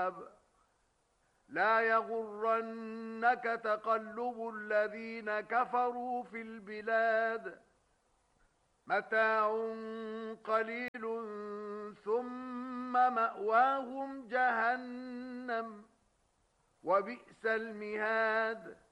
لا يغرنك تقلب الذين كفروا في البلاد متاع قليل ثم مأواهم جهنم وبئس المهاد